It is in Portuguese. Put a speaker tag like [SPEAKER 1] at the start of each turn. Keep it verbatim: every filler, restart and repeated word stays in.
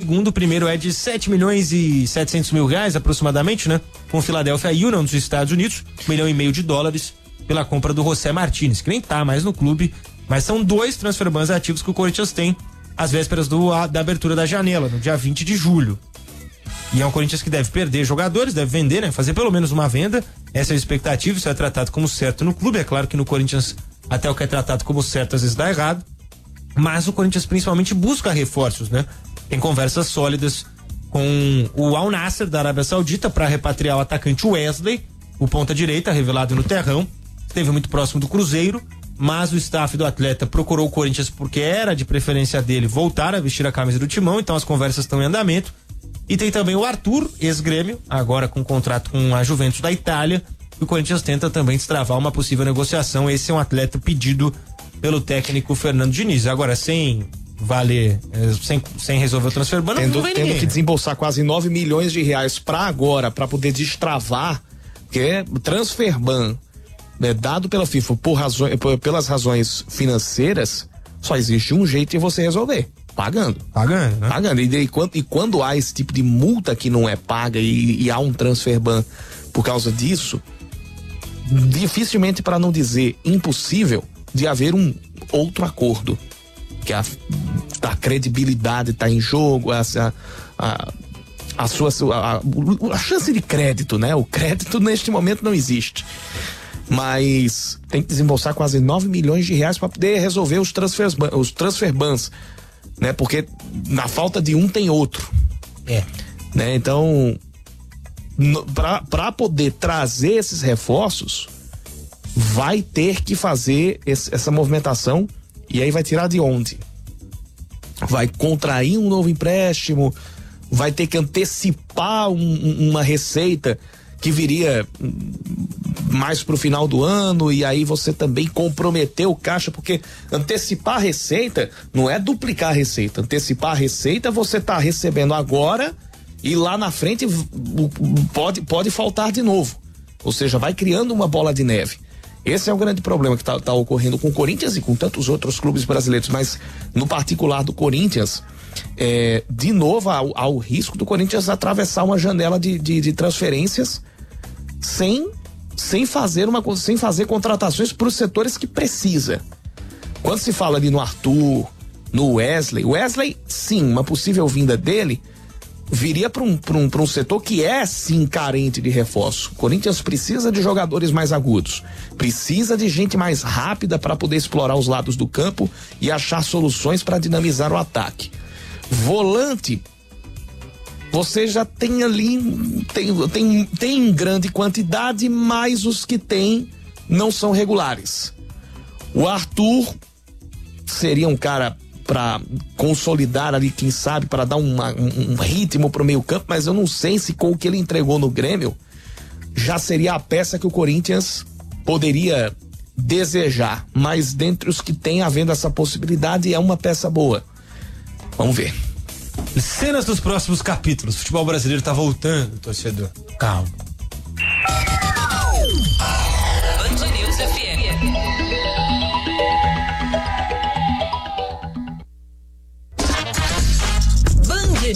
[SPEAKER 1] segundo, o primeiro é de sete milhões e setecentos mil reais, aproximadamente, né? Com o Philadelphia Union dos Estados Unidos, um milhão e meio de dólares pela compra do José Martínez, que nem tá mais no clube, mas são dois transfer bans ativos que o Corinthians tem às vésperas do, a, da abertura da janela, no dia vinte de julho. E é um Corinthians que deve perder jogadores, deve vender, né? Fazer pelo menos uma venda. Essa é a expectativa, isso é tratado como certo no clube. É claro que no Corinthians, até o que é tratado como certo, às vezes dá errado. Mas o Corinthians principalmente busca reforços, né? Tem conversas sólidas com o Al Nassr da Arábia Saudita para repatriar o atacante Wesley, o ponta direita, revelado no terrão. Esteve muito próximo do Cruzeiro, mas o staff do atleta procurou o Corinthians porque era de preferência dele voltar a vestir a camisa do Timão, então as conversas estão em andamento. E tem também o Arthur, ex-Grêmio, agora com contrato com a Juventus da Itália. E o Corinthians tenta também destravar uma possível negociação. Esse é um atleta pedido pelo técnico Fernando Diniz. Agora, sem valer, sem, sem resolver o transfer ban,
[SPEAKER 2] tendo,
[SPEAKER 1] não vem
[SPEAKER 2] tendo
[SPEAKER 1] ninguém,
[SPEAKER 2] que
[SPEAKER 1] né?
[SPEAKER 2] desembolsar quase nove milhões de reais para agora, para poder destravar, que é transfer ban, né, dado pela FIFA por razões, por, pelas razões financeiras, só existe um jeito de você resolver. Pagando.
[SPEAKER 1] Pagando, né?
[SPEAKER 2] Pagando. E, e, quando, e quando há esse tipo de multa que não é paga e, e há um transfer ban por causa disso, dificilmente, para não dizer impossível, de haver um outro acordo. Que a, a credibilidade está em jogo, a, a, a sua a, a chance de crédito, né? O crédito neste momento não existe. Mas tem que desembolsar quase nove milhões de reais para poder resolver os transfer, os transfer bans. Né? Porque na falta de um tem outro.
[SPEAKER 1] É.
[SPEAKER 2] Né? Então, para poder trazer esses reforços, vai ter que fazer esse, essa movimentação, e aí vai tirar de onde? Vai contrair um novo empréstimo, vai ter que antecipar um, uma receita que viria mais pro final do ano, e aí você também comprometeu o caixa, porque antecipar a receita não é duplicar a receita. Antecipar a receita você tá recebendo agora e lá na frente pode, pode faltar de novo. Ou seja, vai criando uma bola de neve. Esse é o grande problema que tá, tá ocorrendo com o Corinthians e com tantos outros clubes brasileiros, mas no particular do Corinthians, é, de novo há, há o risco do Corinthians atravessar uma janela de, de, de transferências sem sem fazer uma sem fazer contratações para os setores que precisa. Quando se fala ali no Arthur, no Wesley, Wesley, sim, uma possível vinda dele viria para um, para um, para um setor que é sim carente de reforço. O Corinthians precisa de jogadores mais agudos, precisa de gente mais rápida para poder explorar os lados do campo e achar soluções para dinamizar o ataque. Volante, você já tem ali, tem, tem, tem em grande quantidade, mas os que tem não são regulares. O Arthur seria um cara para consolidar ali, quem sabe, para dar uma, um, um ritmo pro meio campo, mas eu não sei se com o que ele entregou no Grêmio já seria a peça que o Corinthians poderia desejar, mas dentre os que tem havendo essa possibilidade é uma peça boa. Vamos ver.
[SPEAKER 1] Cenas dos próximos capítulos. O futebol brasileiro tá voltando, torcedor. Calma.
[SPEAKER 3] Band News F M.